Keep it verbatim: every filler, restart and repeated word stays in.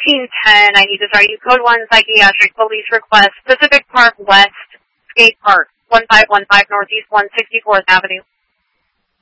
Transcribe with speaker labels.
Speaker 1: fifteen ten, I need to start you. Code one, psychiatric police request, Pacific Park West, Skate Park, one five one five Northeast one sixty-fourth Avenue.